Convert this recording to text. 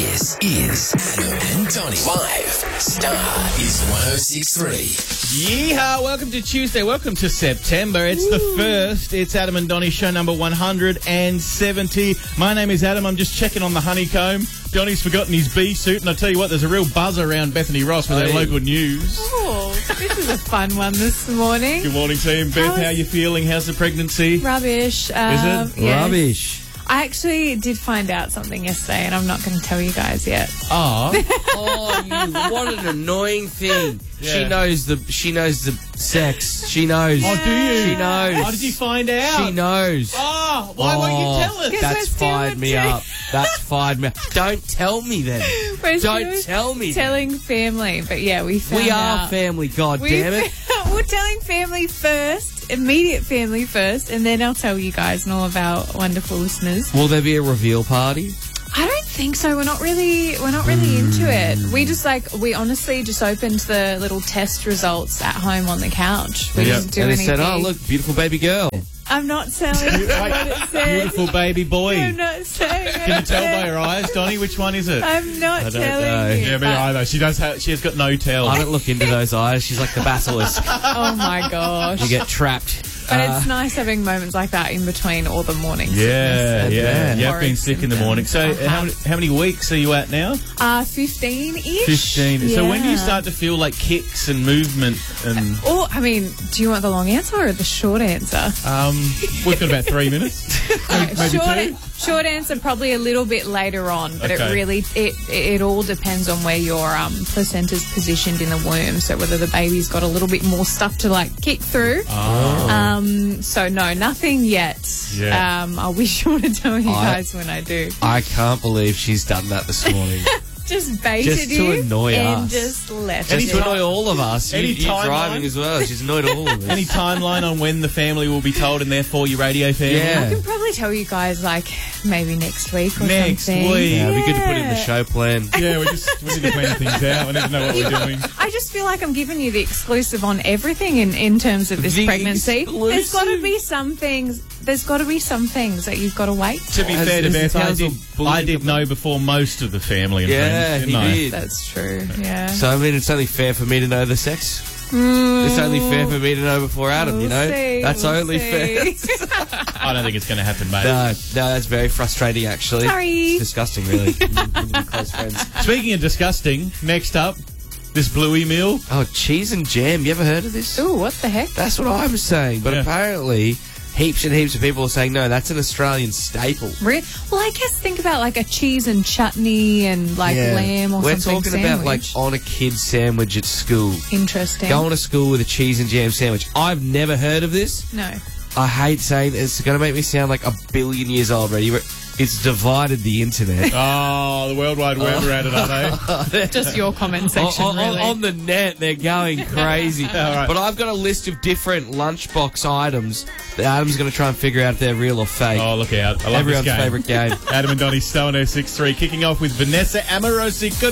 This is Adam and Donny. Live. Star is 106.3. Yeehaw! Welcome to Tuesday. Welcome to September. It's the 1st. It's Adam and Donny show number 170. My name is Adam. I'm just checking on the honeycomb. Donny's forgotten his bee suit, and I tell you what, there's a real buzz around Bethany Ross with our local news. Oh, this is a fun one this morning. Good morning, team. Beth, how are you feeling? How's the pregnancy? Rubbish. Is it? Yes. Rubbish. I actually did find out something yesterday, and I'm not going to tell you guys yet. Oh. What an annoying thing. Yeah. She knows the sex. She knows. Oh, do you? She knows. How did you find out? She knows. Oh, why won't you tell us? Because That's we're fired still me up. That's fired me up. Don't tell me then. We're Don't still tell me then. telling family, but yeah, we found We out. are family, God damn it. We're telling family first, immediate family first, and then I'll tell you guys and all of our wonderful listeners. Will there be a reveal party? I don't think so. We're not really into it. We honestly just opened the little test results at home on the couch. We didn't do And they anything. said, oh, look, beautiful baby girl. I'm not telling you what it said. Beautiful baby boy. I'm not saying it. Can you tell by her eyes, Donny? Which one is it? I'm not don't telling know. you. Yeah, me but- either. She has got no tell. I don't look into those eyes. She's like the basilisk. Oh my gosh. You get trapped. But it's nice having moments like that in between all the morning Yeah, sickness. yeah. You have been Horrid sick in the morning. So symptoms. how many weeks are you at now? 15-ish. 15. So when do you Yeah. start to feel like kicks and movement and... Or, I mean, do you want the long answer or the short answer? We've got about 3 minutes. Maybe two. Short answer, probably a little bit later on, but Okay. it really it all depends on where your placenta's positioned in the womb. So whether the baby's got a little bit more stuff to like kick through. So no, nothing yet. Yeah. I'll be sure to tell you guys when I do. I can't believe she's done that this morning. Just baited Just to you annoy and us. just left Just it. to annoy all of us. Any You're timeline? driving as well. She's annoyed all of us. Any timeline on when the family will be told and therefore your radio family? Yeah. I can probably tell you guys like maybe next week or Next something. week. Yeah, it'd be good to put in the show plan. Yeah, we need to plan things out. We need to know what we're doing. I just feel like I'm giving you the exclusive on everything in terms of this The pregnancy. exclusive? There's got to be some things. There's got to be some things that you've got to wait. To be As- fair to as the Beth, council I bullied did them. know before most of the family and Yeah, friends, he didn't I? did. That's true. Yeah. So, I mean, it's only fair for me to know the sex. It's only fair for me to know before Adam, you know? We'll see, That's we'll only see. fair. I don't think it's going to happen, mate. No, that's very frustrating, actually. Sorry. It's disgusting, really. When you're close friends. Speaking of disgusting, next up, this Bluey meal. Oh, cheese and jam. You ever heard of this? Ooh, what the heck? That's what I was saying. But Yeah. apparently, heaps and heaps of people are saying, no, that's an Australian staple. Well, I guess think about like a cheese and chutney and like lamb or We're something. talking about like sandwich. on a kid's sandwich at school. Interesting. Going to school with a cheese and jam sandwich. I've never heard of this. No. I hate saying it's going to make me sound like a billion years old, ready? It's divided the internet. Oh, the World Wide Web are at it, aren't they? Just your comment section, really. On the net, they're going crazy. right. But I've got a list of different lunchbox items that Adam's going to try and figure out if they're real or fake. Oh, look out. I love Everyone's this game. favourite game. Adam and Donny, Star 106.3, kicking off with Vanessa Amorosi. Good